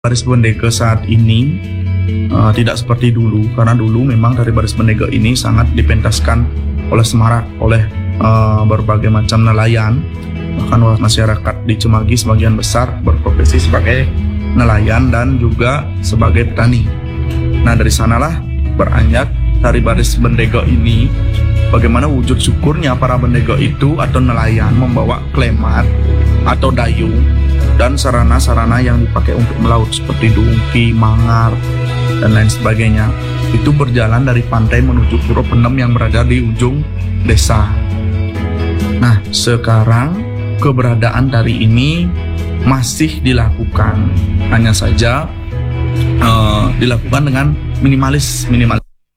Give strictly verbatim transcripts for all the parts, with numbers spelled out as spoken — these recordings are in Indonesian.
Baris Bendega saat ini uh, tidak seperti dulu, karena dulu memang dari Baris Bendega ini sangat dipentaskan oleh semarak oleh uh, berbagai macam nelayan. Bahkan masyarakat di Cemagi sebagian besar berprofesi sebagai nelayan dan juga sebagai petani. Nah, dari sanalah beranjak dari Baris Bendega ini bagaimana wujud syukurnya para bendega itu atau nelayan membawa klemat atau dayung dan sarana-sarana yang dipakai untuk melaut seperti dungki, mangar, dan lain sebagainya. Itu berjalan dari pantai menuju Puro Penem yang berada di ujung desa. Nah, sekarang keberadaan tari ini masih dilakukan, hanya saja uh, dilakukan dengan minimalis minimalis.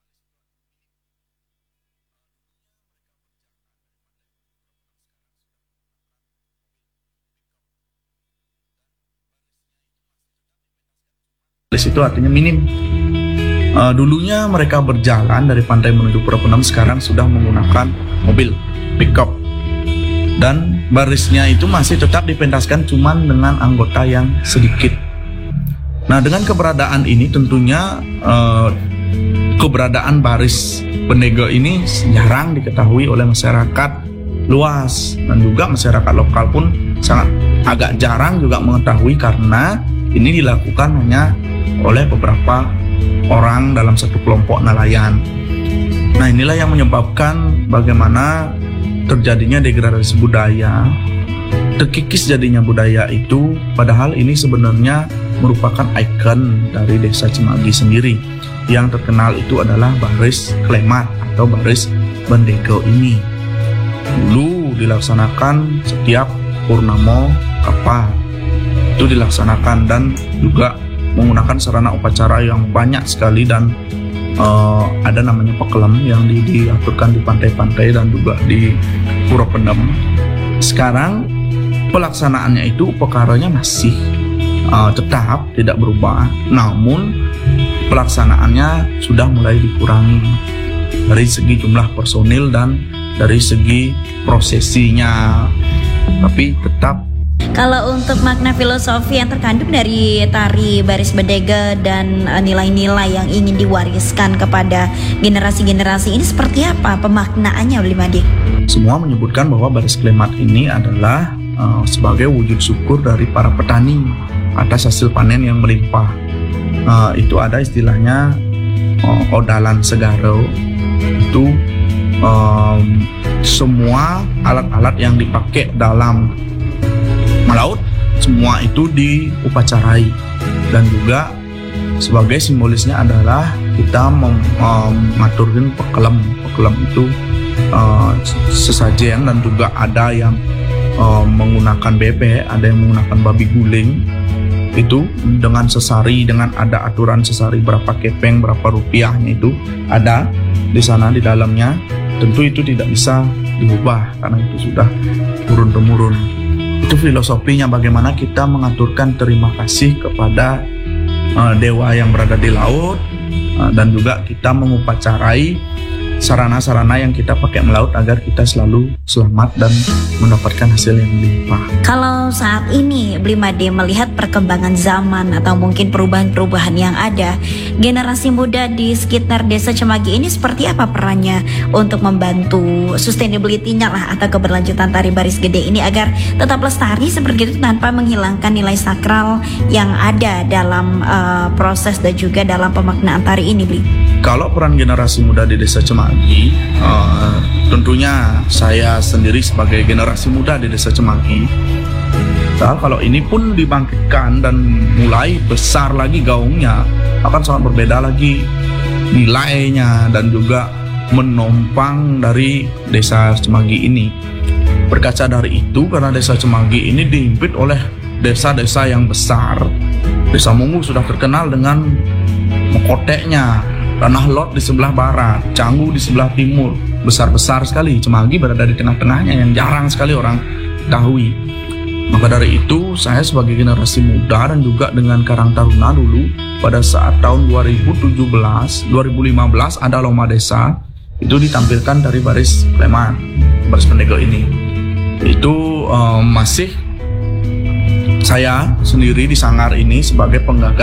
Itu artinya minim. Uh, dulunya mereka berjalan dari pantai menuju Puro Penem, sekarang sudah menggunakan mobil pickup, dan barisnya itu masih tetap dipentaskan cuman dengan anggota yang sedikit. Nah, dengan keberadaan ini tentunya uh, keberadaan baris bendega ini jarang diketahui oleh masyarakat luas, dan juga masyarakat lokal pun sangat agak jarang juga mengetahui karena ini dilakukan hanya oleh beberapa orang dalam satu kelompok nelayan. Nah, inilah yang menyebabkan bagaimana terjadinya degradasi budaya, terkikis jadinya budaya itu, padahal ini sebenarnya merupakan ikon dari desa Cemagi sendiri. Yang terkenal itu adalah baris klemat atau baris bendega ini. Dulu dilaksanakan setiap purnama kapal, itu dilaksanakan dan juga menggunakan sarana upacara yang banyak sekali, dan uh, ada namanya pekelem yang di, diaturkan di pantai-pantai dan juga di Puro Penem. Sekarang pelaksanaannya itu upacaranya masih uh, tetap tidak berubah, namun pelaksanaannya sudah mulai dikurangi dari segi jumlah personil dan dari segi prosesinya, tapi tetap. Kalau untuk makna filosofi yang terkandung dari tari baris bendega dan uh, nilai-nilai yang ingin diwariskan kepada generasi-generasi ini seperti apa pemaknaannya, Blimade? Semua menyebutkan bahwa baris klemat ini adalah uh, sebagai wujud syukur dari para petani atas hasil panen yang melimpah. Uh, itu ada istilahnya uh, odalan segaro. Itu um, semua alat-alat yang dipakai dalam melaut, semua itu diupacarai, dan juga sebagai simbolisnya adalah kita mengaturkan pekelem. Pekelem itu uh, sesajen, dan juga ada yang uh, menggunakan bebek, ada yang menggunakan babi guling. Itu dengan sesari, dengan ada aturan sesari berapa kepeng, berapa rupiahnya itu ada di sana di dalamnya. Tentu itu tidak bisa diubah karena itu sudah turun temurun. Itu filosofinya, bagaimana kita mengaturkan terima kasih kepada uh, dewa yang berada di laut, uh, dan juga kita mengupacarai sarana-sarana yang kita pakai melaut agar kita selalu selamat dan mendapatkan hasil yang melimpah. Kalau saat ini Blimade melihat perkembangan zaman atau mungkin perubahan-perubahan yang ada, generasi muda di sekitar desa Cemagi ini seperti apa perannya untuk membantu sustainability-nya lah atau keberlanjutan tari baris gede ini agar tetap lestari seperti itu tanpa menghilangkan nilai sakral yang ada dalam uh, proses dan juga dalam pemaknaan tari ini, Bli? Kalau peran generasi muda di desa Cemagi, uh, tentunya saya sendiri sebagai generasi muda di desa Cemagi, nah, kalau ini pun dibangkitkan dan mulai besar lagi gaungnya, akan sangat berbeda lagi nilainya dan juga menompang dari desa Cemagi ini. Berkaca dari itu, karena desa Cemagi ini dihimpit oleh desa-desa yang besar. Desa Mungu sudah terkenal dengan mekoteknya, Tanah Lot di sebelah barat, Canggu di sebelah timur, besar-besar sekali. Cemagi berada di tengah-tengahnya yang jarang sekali orang ketahui. Maka dari itu, saya sebagai generasi muda dan juga dengan Karang Taruna dulu, pada saat tahun dua ribu tujuh belas, dua ribu lima belas ada lomba desa, itu ditampilkan dari baris klemat, baris bendega ini. Itu um, masih saya sendiri di Sanggar ini sebagai penggagas